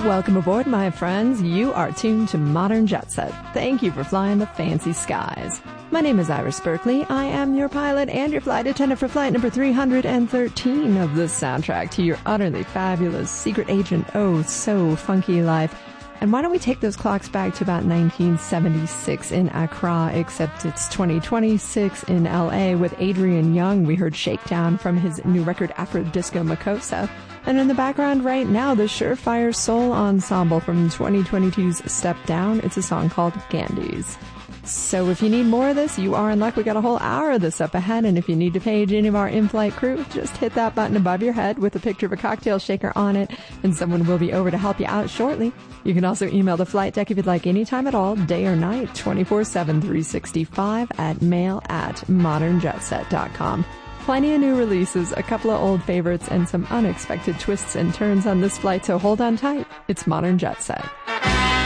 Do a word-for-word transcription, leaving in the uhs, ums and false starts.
Welcome aboard, my friends. You are tuned to Modern Jet Set. Thank you for flying the fancy skies. My name is Iris Berkeley. I am your pilot and your flight attendant for flight number three hundred thirteen of the soundtrack to your utterly fabulous secret agent, oh so funky life. And why don't we take those clocks back to about nineteen seventy-six in Accra, except it's twenty twenty-six in L A with Adrian Young. We heard Shakedown from his new record Afro Disco Makossa. And in the background right now, the Surefire Soul Ensemble from twenty twenty-two's Step Down. It's a song called Gandhi's. So if you need more of this, you are in luck. We got a whole hour of this up ahead. And if you need to page any of our in-flight crew, just hit that button above your head with a picture of a cocktail shaker on it, and someone will be over to help you out shortly. You can also email the flight deck if you'd like anytime at all, day or night, twenty-four seven, three sixty-five at mail at modern jet set dot com. Plenty of new releases, a couple of old favorites, and some unexpected twists and turns on this flight, so hold on tight. It's Modern Jet Set.